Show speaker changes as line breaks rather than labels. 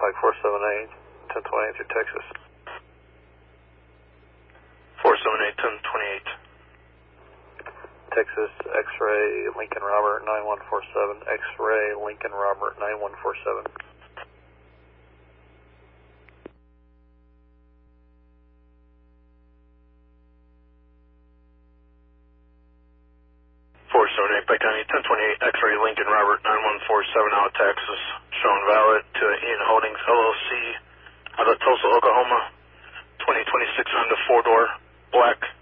Mike 478, 1028 through Texas.
478, 1028.
Texas X-Ray Lincoln Robert 9147, X-Ray Lincoln Robert 9147.
County 1028, X-Ray Lincoln Robert 9147 out of Texas, shown valid to Ian Holdings LLC out of Tulsa, Oklahoma, 2026 Honda 4-door, black.